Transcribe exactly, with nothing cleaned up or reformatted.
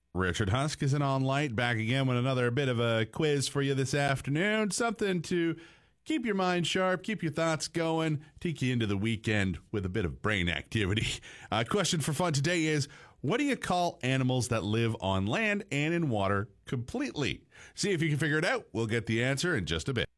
Richard Husk is in On Light, back again with another bit of a quiz for you this afternoon. Something to keep your mind sharp, keep your thoughts going, take you into the weekend with a bit of brain activity. Uh, question for fun today is, what do you call animals that live on land and in water completely? See if you can figure it out. We'll get the answer in just a bit.